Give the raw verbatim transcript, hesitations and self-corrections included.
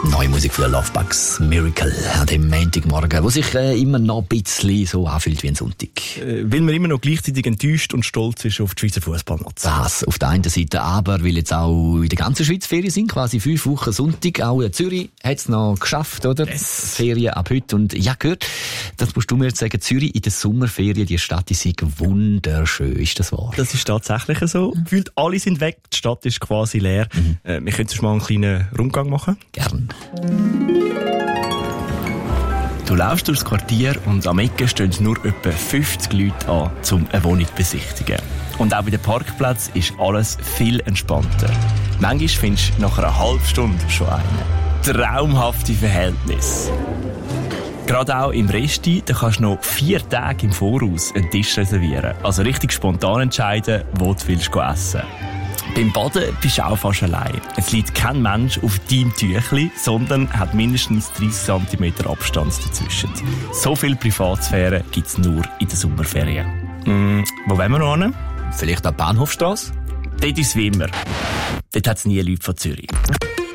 Neue Musik für Lovebugs, Miracle an dem Montagmorgen, wo sich äh, immer noch ein bisschen so anfühlt wie ein Sonntag. Äh, weil man immer noch gleichzeitig enttäuscht und stolz ist auf die Schweizer Fußballnation. Das auf der einen Seite, aber weil jetzt auch in der ganzen Schweiz Ferien sind, quasi fünf Wochen Sonntag, auch in Zürich hat es noch geschafft, oder? Yes. Ferien ab heute. Und ja, gehört, das musst du mir jetzt sagen, Zürich in der Sommerferien, die Stadt ist wunderschön, ist das wahr? Das ist tatsächlich so. Mhm. Gefühlt alle sind weg, die Stadt ist quasi leer. Mhm. Äh, wir können jetzt mal einen kleinen Rundgang machen. Gern. Du läufst durchs Quartier und am Ecke stehen nur etwa fünfzig Leute an, um eine Wohnung zu besichtigen. Und auch bei den Parkplätzen ist alles viel entspannter. Manchmal findest du nach einer halben Stunde schon einen. Traumhafte Verhältnisse. Gerade auch im Resti, da kannst du noch vier Tage im Voraus einen Tisch reservieren. Also richtig spontan entscheiden, wo du willst essen. Beim Baden bist du auch fast allein. Es liegt kein Mensch auf deinem Tüchli, sondern hat mindestens dreißig Zentimeter Abstand dazwischen. So viel Privatsphäre gibt es nur in den Sommerferien. Mm, wo wollen wir noch hin? Vielleicht an die Bahnhofstrasse? Dort ist es wie immer. Dort hat es nie Leute von Zürich.